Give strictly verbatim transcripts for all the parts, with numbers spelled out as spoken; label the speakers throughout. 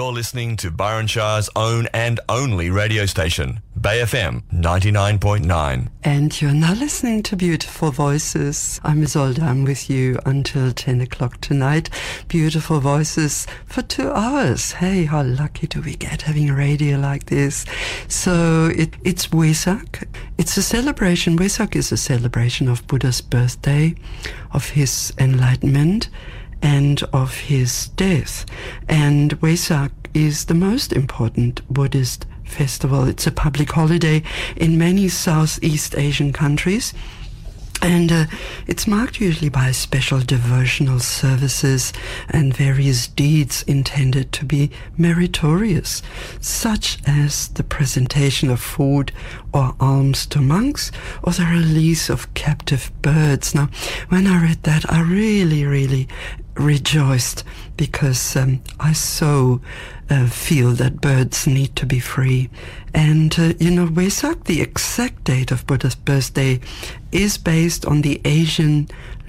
Speaker 1: You're listening to Byron Shah's own and only radio station, Bay F M ninety-nine point nine.
Speaker 2: And you're now listening to Beautiful Voices. I'm Isolde. I'm with you until ten o'clock tonight. Beautiful Voices for two hours. Hey, how lucky do we get having a radio like this? So it, it's Wesak. It's a celebration. Wesak is a celebration of Buddha's birthday, of his enlightenment, and of his death. And Wesak is the most important Buddhist festival. It's a public holiday in many Southeast Asian countries. And uh, it's marked usually by special devotional services and various deeds intended to be meritorious, such as the presentation of food or alms to monks, or the release of captive birds. Now, when I read that, I really, really rejoiced, because um, I so uh, feel that birds need to be free. And, uh, you know, Wesak, the exact date of Buddha's birthday, is based on the Asian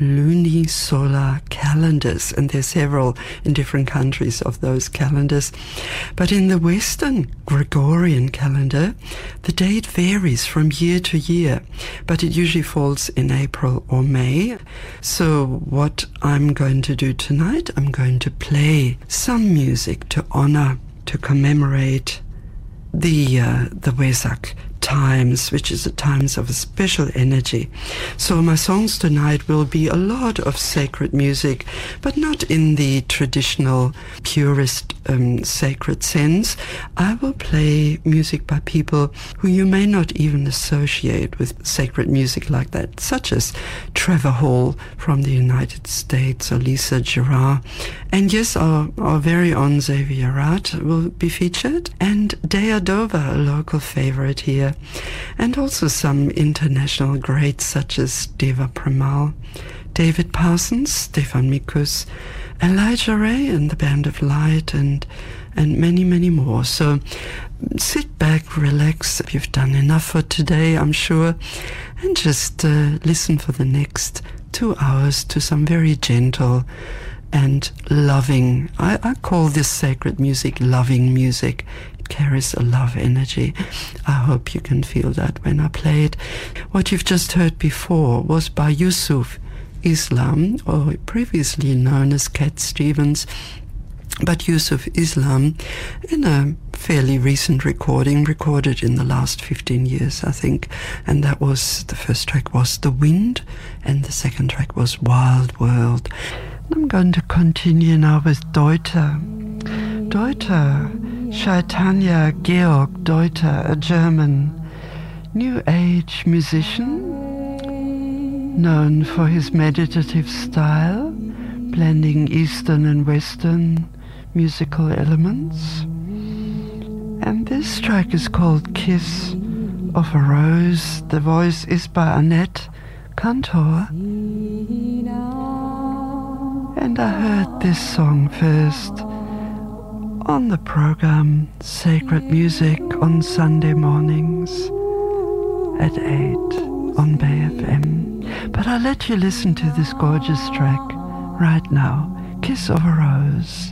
Speaker 2: lunisolar calendars, and there's several in different countries of those calendars. But in the Western Gregorian calendar, the date varies from year to year, but it usually falls in April or May. So what I'm going to do tonight, I'm going to play some music to honor, to commemorate the uh, the Wesak times, which is the times of a special energy. So my songs tonight will be a lot of sacred music, but not in the traditional purist um, sacred sense. I will play music by people who you may not even associate with sacred music like that, such as Trevor Hall from the United States, or Lisa Gerard. And yes, our, our very own Xavier Rat will be featured, and Dea Dover, a local favorite here, and also some international greats such as Deva Premal, David Parsons, Stefan Mikus, Elijah Ray and the Band of Light, and and many, many more. So sit back, relax. You've done enough for today, I'm sure, and just uh, listen for the next two hours to some very gentle and loving, I, I call this sacred music loving music. It carries a love energy. I hope you can feel that when I play it. What you've just heard before was by Yusuf Islam, or previously known as Cat Stevens, but Yusuf Islam, in a fairly recent recording, recorded in the last fifteen years, I think. And that was, the first track was The Wind, and the second track was Wild World. I'm going to continue now with Deuter. Deuter, Chaitanya Georg Deuter, a German New Age musician, known for his meditative style, blending Eastern and Western musical elements. And this track is called Kiss of a Rose. The voice is by Annette Cantor. And I heard this song first on the program Sacred Music on Sunday mornings at eight on Bay F M. But I'll let you listen to this gorgeous track right now, Kiss of a Rose.